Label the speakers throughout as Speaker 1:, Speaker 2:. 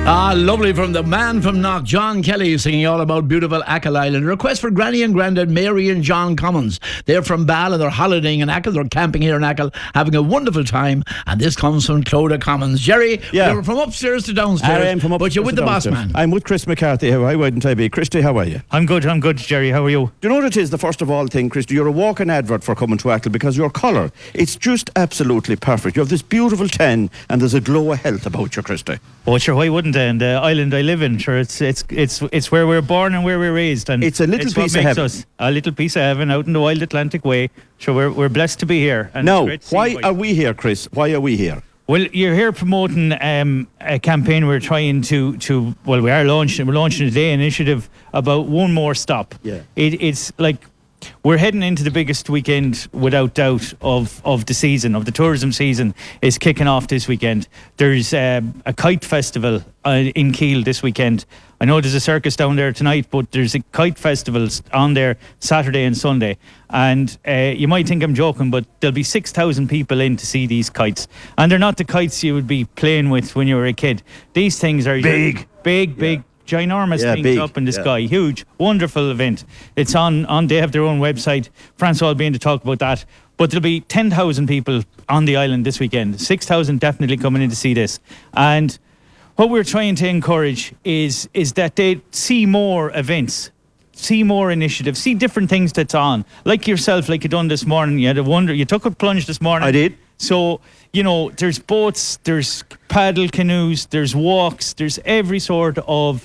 Speaker 1: Lovely from the man from Knock, John Kelly, singing all about beautiful Achill Island. A request for Granny and Grandad Mary and John Commons. They're from Ball and they're holidaying in Achill. They're camping here in Achill, having a wonderful time. And this comes from Clodagh Commons. Jerry, you're from upstairs to downstairs.
Speaker 2: I am from upstairs,
Speaker 1: but you're with the boss man.
Speaker 2: I'm with Chris McCarthy. Why wouldn't I be? Christy, how are you?
Speaker 3: I'm good, Jerry. How are you?
Speaker 2: Do you know what it is, the first of all thing, Christy? You're a walking advert for coming to Achill because your colour, it's just absolutely perfect. You have this beautiful tan and there's a glow of health about you, Christy.
Speaker 3: Oh, sure, why wouldn't I? And the island I live in, sure, it's where we're born and where we're raised. And
Speaker 2: it's a little piece of heaven.
Speaker 3: A little piece of heaven out in the wild Atlantic way. Sure, we're blessed to be here. And
Speaker 2: now, why are we here, Chris? Why are we here?
Speaker 3: Well, you're here promoting a campaign we're trying to well, we're launching a day initiative about one more stop.
Speaker 2: Yeah.
Speaker 3: It's like we're heading into the biggest weekend, without doubt, of the season, of the tourism season, is kicking off this weekend. There's a kite festival in Keele this weekend. I know there's a circus down there tonight, but there's a kite festival on there Saturday and Sunday. And you might think I'm joking, but there'll be 6,000 people in to see these kites. And they're not the kites you would be playing with when you were a kid. These things are big, ginormous things up in the sky. Huge, wonderful event. It's on, they have their own website. Francois will be in to talk about that. But there'll be 10,000 people on the island this weekend. 6,000 definitely coming in to see this. And what we're trying to encourage is that they see more events, see more initiatives, see different things that's on. Like yourself, like you done this morning. You took a plunge this morning.
Speaker 2: I did.
Speaker 3: So, there's boats, there's paddle canoes, there's walks, there's every sort of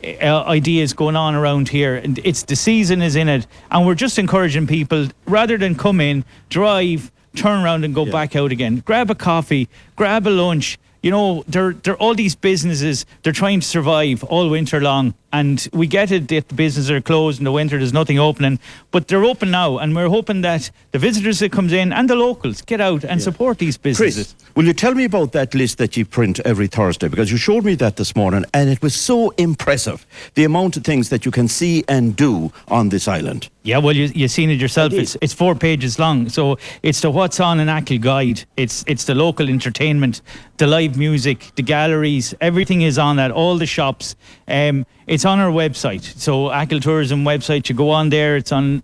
Speaker 3: ideas going on around here. And it's the season is in it. And we're just encouraging people, rather than come in, drive, turn around and go back out again. Grab a coffee, grab a lunch. They're all these businesses, they're trying to survive all winter long. And we get it that the businesses are closed in the winter, there's nothing opening. But they're open now, and we're hoping that the visitors that comes in and the locals get out and support these businesses.
Speaker 2: Chris, will you tell me about that list that you print every Thursday? Because you showed me that this morning, and it was so impressive, the amount of things that you can see and do on this island.
Speaker 3: Yeah, well, you've seen it yourself. It's 4 pages long. So it's the What's On in Achill guide. It's the local entertainment, the live music, the galleries. Everything is on that. All the shops. It's on our website. So Achill Tourism website. You go on there. It's on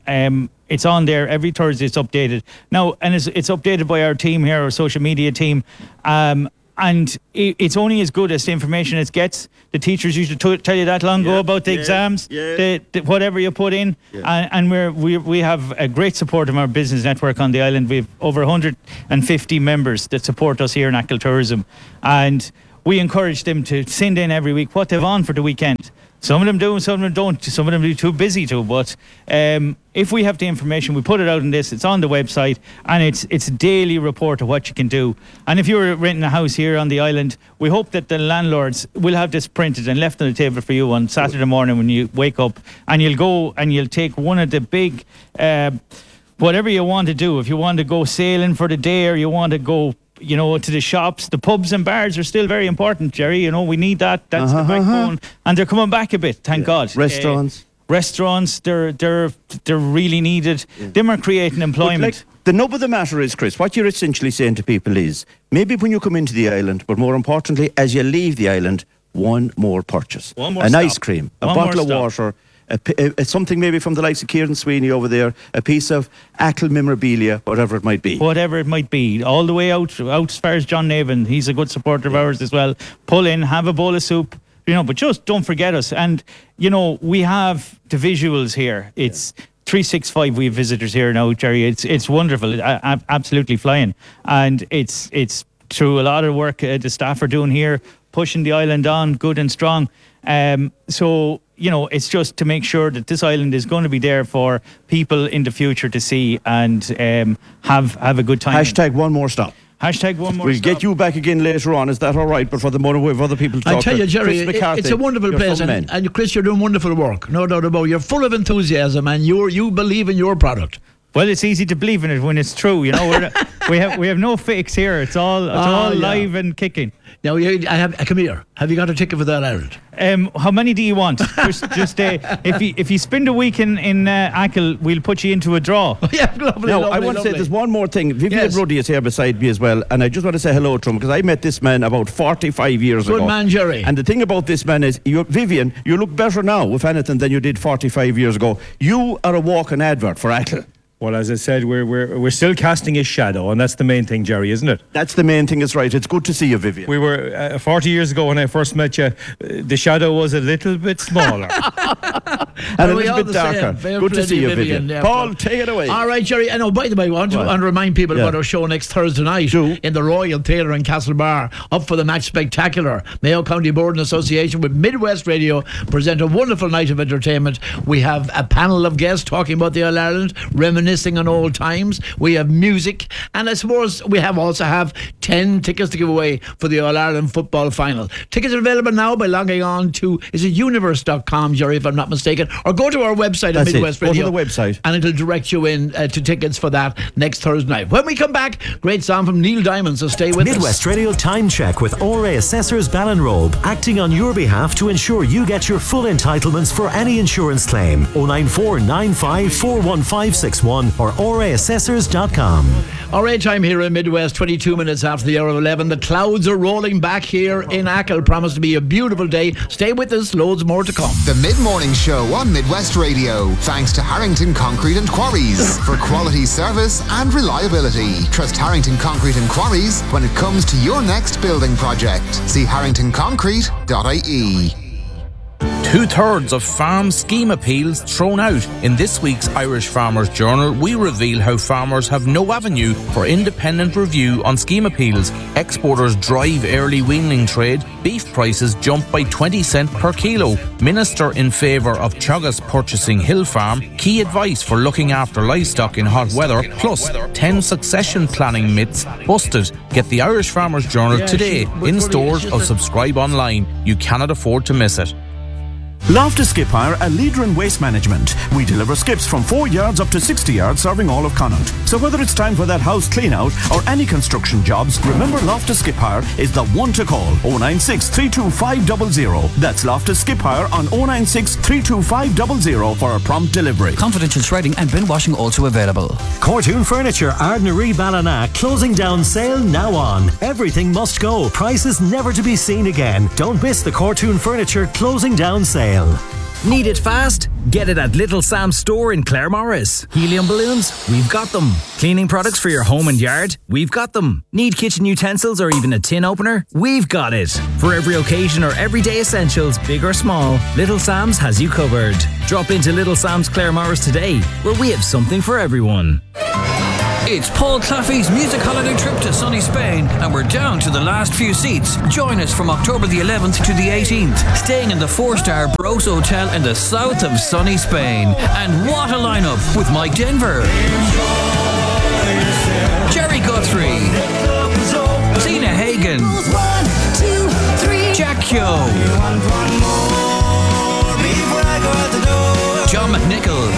Speaker 3: there every Thursday. It's updated now, and it's updated by our team here, our social media team. And it's only as good as the information it gets. The teachers used to tell you that long ago about the exams, the whatever you put in. And we have a great support of our business network on the island. We have over 150 members that support us here in Achill Tourism. And we encourage them to send in every week what they've on for the weekend. Some of them do, some of them don't. Some of them are too busy to. But if we have the information, we put it out in this. It's on the website, and it's a daily report of what you can do. And if you're renting a house here on the island, we hope that the landlords will have this printed and left on the table for you on Saturday morning when you wake up, and you'll go and you'll take one of the big, whatever you want to do. If you want to go sailing for the day, or you want to go to the shops, the pubs and bars are still very important, Jerry. We need that. That's the backbone. And they're coming back a bit, thank God.
Speaker 2: Restaurants,
Speaker 3: they're really needed. Them are creating employment.
Speaker 2: The nub of the matter is, Chris, what you're essentially saying to people is, maybe when you come into the island, but more importantly, as you leave the island, one more purchase.
Speaker 3: One more
Speaker 2: An
Speaker 3: stop.
Speaker 2: ice cream, a bottle of water, something maybe from the likes of Kieran Sweeney over there, a piece of Achill memorabilia, whatever it might be.
Speaker 3: Whatever it might be, all the way out as far as John Navan. He's a good supporter of ours as well. Pull in, have a bowl of soup, but just don't forget us. And, we have the visuals here. It's 365 we have visitors here now, Jerry. It's wonderful. Absolutely flying. And it's through a lot of work the staff are doing here, pushing the island on good and strong. So it's just to make sure that this island is going to be there for people in the future to see and have a good time.
Speaker 2: Hashtag one more stop.
Speaker 3: Hashtag one more
Speaker 2: We'll
Speaker 3: stop.
Speaker 2: get you back again later on. Is that all right? But for the moment, we have other people to talk to.
Speaker 1: I tell you, Jerry,
Speaker 2: Chris McCarthy,
Speaker 1: it's a wonderful place. And Chris, you're doing wonderful work. No doubt about it. You're full of enthusiasm and you believe in your product.
Speaker 3: Well, it's easy to believe in it when it's true. You know, we have no fakes here. It's all live and kicking.
Speaker 1: Now, come here. Have you got a ticket for that Ireland?
Speaker 3: How many do you want? just if you spend a week in Achill, we'll put you into a draw.
Speaker 1: Yeah, lovely.
Speaker 2: Now,
Speaker 1: lovely,
Speaker 2: I want to say
Speaker 1: lovely.
Speaker 2: there's one more thing. Vivian
Speaker 1: Yes.
Speaker 2: Ruddy is here beside me as well, and I just want to say hello to him because I met this man about 45 years ago.
Speaker 1: Good man, Jerry.
Speaker 2: And the thing about this man is, Vivian, you look better now, if anything, than you did 45 years ago. You are a walking advert for Achill.
Speaker 4: Well, as I said, we're still casting his shadow, and that's the main thing, Jerry, isn't it?
Speaker 2: That's the main thing, is right. It's good to see you, Vivian.
Speaker 4: We were 40 years ago when I first met you. The shadow was a little bit smaller.
Speaker 2: And a
Speaker 1: we
Speaker 2: little
Speaker 1: all
Speaker 2: bit
Speaker 1: the
Speaker 2: darker.
Speaker 1: same. Fair
Speaker 2: Good to
Speaker 1: play
Speaker 2: see
Speaker 1: to
Speaker 2: you,
Speaker 1: Vivian,
Speaker 2: Vivian.
Speaker 1: yeah.
Speaker 2: Paul, take it away.
Speaker 1: All right, Jerry. I know, by the way, I want to remind people about our show next Thursday night
Speaker 2: Do.
Speaker 1: in the Royal Theatre in Castlebar. Up for the match spectacular. Mayo County Board in association with Midwest Radio present a wonderful night of entertainment. We have a panel of guests talking about the All-Ireland, reminiscing on old times. We have music, and I suppose we also have 10 tickets to give away for the All-Ireland football final. Tickets are available now by logging on to, is it universe.com, Jerry, if I'm not mistaken, or go to our website at
Speaker 2: That's it.
Speaker 1: Midwest
Speaker 2: Go to
Speaker 1: Radio.
Speaker 2: the website.
Speaker 1: And it'll direct you in to tickets for that next Thursday night. When we come back, great song from Neil Diamond, so stay with us.
Speaker 5: Midwest Radio Time Check with ORA Assessors Ballinrobe, acting on your behalf to ensure you get your full entitlements for any insurance claim. 094 95 41561 or oraassessors.com.
Speaker 1: All right, time here in Midwest, 22 minutes after the hour of 11. The clouds are rolling back here in Achill. Promised to be a beautiful day. Stay with us, loads more to come.
Speaker 6: The Mid-Morning Show on Midwest Radio. Thanks to Harrington Concrete and Quarries for quality service and reliability. Trust Harrington Concrete and Quarries when it comes to your next building project. See harringtonconcrete.ie.
Speaker 7: 2/3 of farm scheme appeals thrown out. In this week's Irish Farmers Journal, we reveal how farmers have no avenue for independent review on scheme appeals. Exporters drive early weaning trade. Beef prices jump by 20 cents per kilo. Minister in favour of Teagasc purchasing Hill Farm. Key advice for looking after livestock in hot weather. Plus 10 succession planning myths busted. Get the Irish Farmers Journal today in stores or subscribe online. You cannot afford to miss it.
Speaker 8: Loftus Skip Hire, a leader in waste management. We deliver skips from 4 yards up to 60 yards, serving all of Connaught. So whether it's time for that house clean out or any construction jobs, remember Loftus Skip Hire is the one to call. 096 325 00. That's Loftus Skip Hire on 096 325 00 for a prompt delivery.
Speaker 9: Confidential shredding and bin washing also available.
Speaker 5: Cortoon Furniture, Ardnary Ballina, closing down sale now on. Everything must go. Prices never to be seen again. Don't miss the Cortoon Furniture closing down sale.
Speaker 9: Need it fast? Get it at Little Sam's store in Claremorris. Helium balloons? We've got them. Cleaning products for your home and yard? We've got them. Need kitchen utensils or even a tin opener? We've got it. For every occasion or everyday essentials, big or small, Little Sam's has you covered. Drop into Little Sam's Claremorris today, where we have something for everyone.
Speaker 10: It's Paul Claffey's music holiday trip to sunny Spain, and we're down to the last few seats. Join us from October the 11th to the 18th, staying in the 4-star Bros Hotel in the south of sunny Spain. And what a lineup with Mike Denver, Jerry Guthrie, Zena Hagen, Jack Kyo, John McNichol,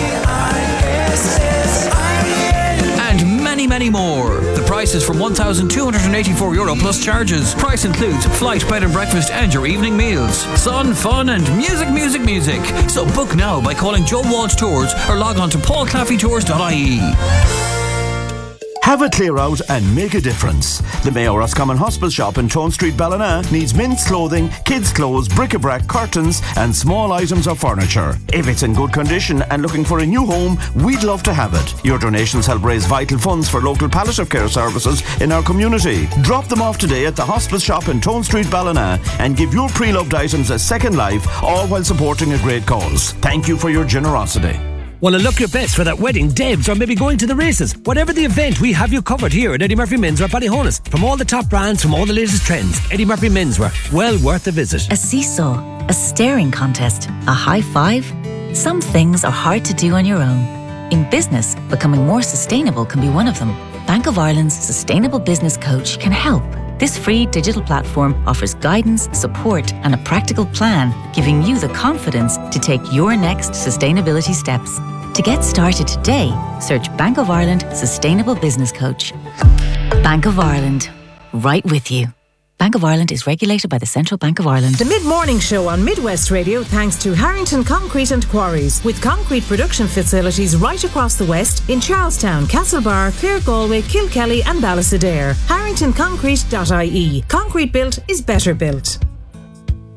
Speaker 10: many more. The price is from €1,284 plus charges. Price includes flight, bed and breakfast and your evening meals. Sun, fun and music. So book now by calling Joe Walsh Tours or log on to paulclaffeytours.ie.
Speaker 8: Have a clear out and make a difference. The Mayo Roscommon Hospice shop in Tone Street, Ballina needs men's clothing, kids' clothes, bric-a-brac, curtains and small items of furniture. If it's in good condition and looking for a new home, we'd love to have it. Your donations help raise vital funds for local palliative care services in our community. Drop them off today at the Hospice shop in Tone Street, Ballina and give your pre-loved items a second life, all while supporting a great cause. Thank you for your generosity.
Speaker 11: Want to look your best for that wedding, debs, or maybe going to the races? Whatever the event, we have you covered here at Eddie Murphy Menswear Ballyhonus. From all the top brands, from all the latest trends, Eddie Murphy Menswear, well worth a visit.
Speaker 12: A seesaw, a staring contest, a high five. Some things are hard to do on your own. In business, becoming more sustainable can be one of them. Bank of Ireland's Sustainable Business Coach can help. This free digital platform offers guidance, support, and a practical plan, giving you the confidence to take your next sustainability steps. To get started today, search Bank of Ireland Sustainable Business Coach. Bank of Ireland, right with you. Bank of Ireland is regulated by the Central Bank of Ireland.
Speaker 13: The mid-morning show on Midwest Radio thanks to Harrington Concrete and Quarries, with concrete production facilities right across the west in Charlestown, Castlebar, Clare, Galway, Kilkelly and Ballysadare. HarringtonConcrete.ie. Concrete built is better built.